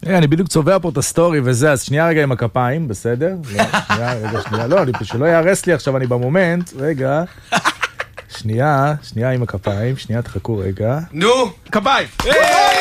אני בדיוק צובע פה את הסטורי וזה, אז שנייה רגע עם הכפיים, בסדר? שנייה, לא, שלא יערס לי עכשיו, אני במומנט, רגע. שנייה עם הכפיים, שנייה, תחכו רגע. נו, כפיים!